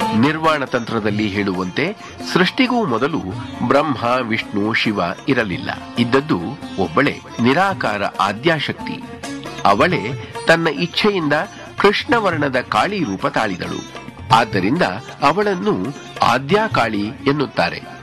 ನಿರ್ವಾಣ ತಂತ್ರದಲ್ಲಿ ಹೇಳುವಂತೆ ಸೃಷ್ಟಿಗೂ ಮೊದಲು ಬ್ರಹ್ಮ, ವಿಷ್ಣು, ಶಿವ ಇರಲಿಲ್ಲ. ಇದ್ದದ್ದು ಒಬ್ಬಳೇ ನಿರಾಕಾರ ಆದ್ಯಾಶಕ್ತಿ. ಅವಳೇ ತನ್ನ ಇಚ್ಛೆಯಿಂದ ಕೃಷ್ಣವರ್ಣದ ಕಾಳಿ ರೂಪ ತಾಳಿದಳು. ಆದ್ದರಿಂದ ಅವಳನ್ನು ಆದ್ಯಾಕಾಳಿ ಎನ್ನುತ್ತಾರೆ.